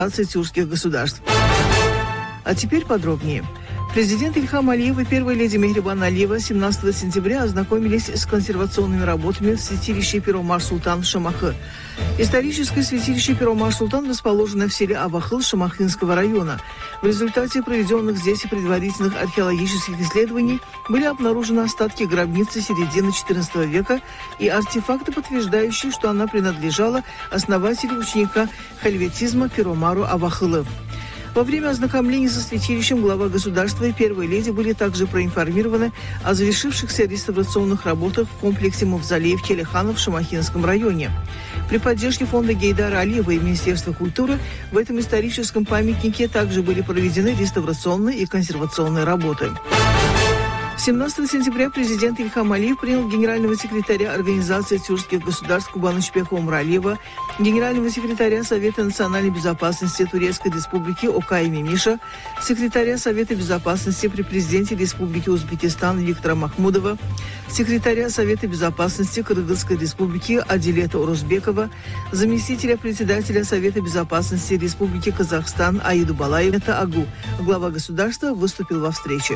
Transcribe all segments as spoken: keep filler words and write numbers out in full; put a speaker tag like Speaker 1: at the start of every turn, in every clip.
Speaker 1: тюркских государств. А теперь подробнее. Президент Ильхам Алиев и первая леди Мехрибан Алиева семнадцатого сентября ознакомились с консервационными работами в святилище Пиромар-Султан в Шамахы. Историческое святилище Пиромар-Султан расположено в селе Авахыл Шамахинского района. В результате проведенных здесь предварительных археологических исследований были обнаружены остатки гробницы середины четырнадцатого века и артефакты, подтверждающие, что она принадлежала основателю ученика хальветизма Пиромару Авахылы. Во время ознакомления со святилищем глава государства и первая леди были также проинформированы о завершившихся реставрационных работах в комплексе мавзолеев Челиханов в Шамахинском районе. При поддержке фонда Гейдара Алиева и Министерства культуры в этом историческом памятнике также были проведены реставрационные и консервационные работы. семнадцатого сентября президент Ильхам Алиев принял генерального секретаря Организации тюркских государств Кубанычбека Умралиева, генерального секретаря Совета национальной безопасности Турецкой республики Окая Мимиша, секретаря Совета безопасности при президенте Республики Узбекистан Виктора Махмудова, секретаря Совета безопасности Кыргызской республики Адилета Урузбекова, заместителя председателя Совета безопасности Республики Казахстан Аиду Балаева. Это Агу. Глава государства выступил во встрече.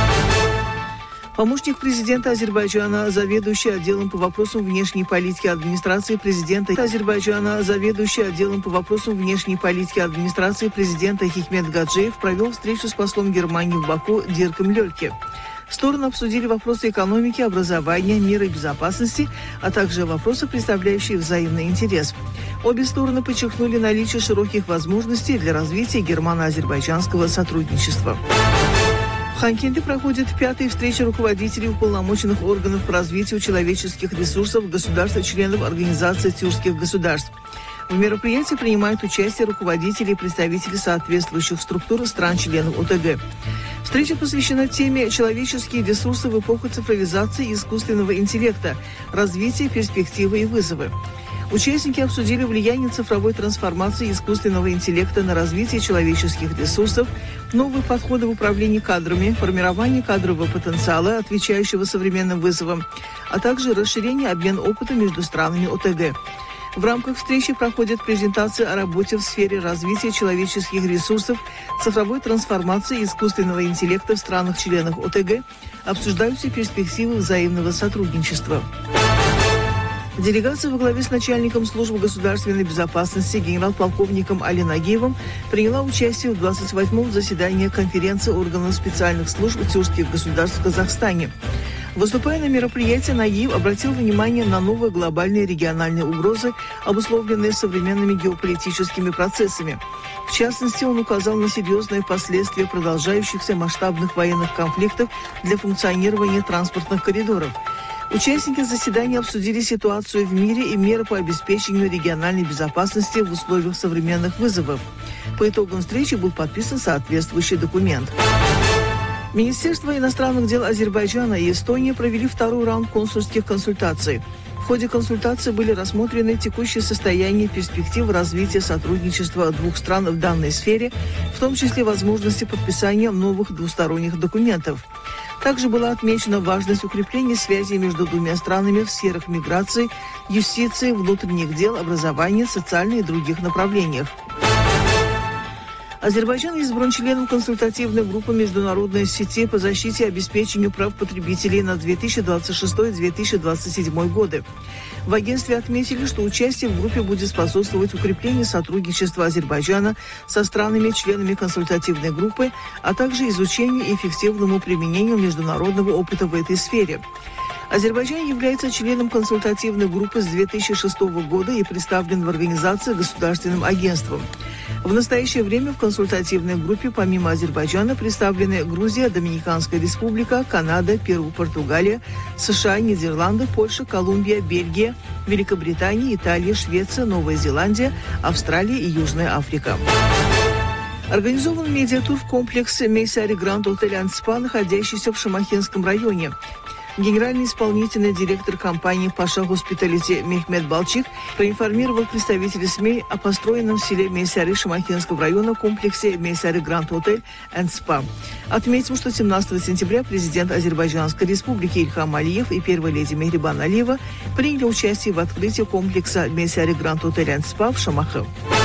Speaker 1: Помощник президента Азербайджана, заведующий отделом по вопросам внешней политики администрации президента Азербайджана, заведующий отделом по вопросам внешней политики администрации президента Хикмет Гаджиев провел встречу с послом Германии в Баку Дирком Лёльке. Стороны обсудили вопросы экономики, образования, мира и безопасности, а также вопросы, представляющие взаимный интерес. Обе стороны подчеркнули наличие широких возможностей для развития германо-азербайджанского сотрудничества. В Ханкенде проходит пятая встреча руководителей уполномоченных органов по развитию человеческих ресурсов государств-членов Организации тюркских государств. В мероприятии принимают участие руководители и представители соответствующих структур стран-членов ОТГ. Встреча посвящена теме «Человеческие ресурсы в эпоху цифровизации и искусственного интеллекта. Развитие, перспективы и вызовы». Участники обсудили влияние цифровой трансформации искусственного интеллекта на развитие человеческих ресурсов, новые подходы в управлении кадрами, формирование кадрового потенциала, отвечающего современным вызовам, а также расширение обмена опытом между странами ОТГ. В рамках встречи проходят презентации о работе в сфере развития человеческих ресурсов, цифровой трансформации искусственного интеллекта в странах-членах ОТГ, обсуждаются перспективы взаимного сотрудничества. Делегация во главе с начальником службы государственной безопасности генерал-полковником Али Нагиевым приняла участие в двадцать восьмом заседании конференции органов специальных служб тюркских государств в Казахстане. Выступая на мероприятии, Нагиев обратил внимание на новые глобальные региональные угрозы, обусловленные современными геополитическими процессами. В частности, он указал на серьезные последствия продолжающихся масштабных военных конфликтов для функционирования транспортных коридоров. Участники заседания обсудили ситуацию в мире и меры по обеспечению региональной безопасности в условиях современных вызовов. По итогам встречи был подписан соответствующий документ. Министерство иностранных дел Азербайджана и Эстонии провели второй раунд консульских консультаций. В ходе консультаций были рассмотрены текущее состояние и перспективы развития сотрудничества двух стран в данной сфере, в том числе возможности подписания новых двусторонних документов. Также была отмечена важность укрепления связей между двумя странами в сферах миграции, юстиции, внутренних дел, образования, социальных и других направлениях. Азербайджан избран членом консультативной группы международной сети по защите и обеспечению прав потребителей на две тысячи двадцать шестой — две тысячи двадцать седьмой годы. В агентстве отметили, что участие в группе будет способствовать укреплению сотрудничества Азербайджана со странами-членами консультативной группы, а также изучению и эффективному применению международного опыта в этой сфере. Азербайджан является членом консультативной группы с две тысячи шестого года и представлен в организации государственным агентством. В настоящее время в консультативной группе помимо Азербайджана представлены Грузия, Доминиканская республика, Канада, Перу, Португалия, США, Нидерланды, Польша, Колумбия, Бельгия, Великобритания, Италия, Швеция, Новая Зеландия, Австралия и Южная Африка. Организован медиатур в комплексе Мейсари Гранд Отель энд Спа, находящийся в Шамахинском районе. Генеральный исполнительный директор компании «Паша Хоспиталити» Мехмед Балчик проинформировал представителей СМИ о построенном в селе Мейсари Шамахинского района комплексе Мейсари Гранд Отель энд Спа. Отметим, что семнадцатого сентября президент Азербайджанской республики Ильхам Алиев и первая леди Мехрибан Алиева приняли участие в открытии комплекса Мейсари Гранд Отель энд Спа в Шамахе.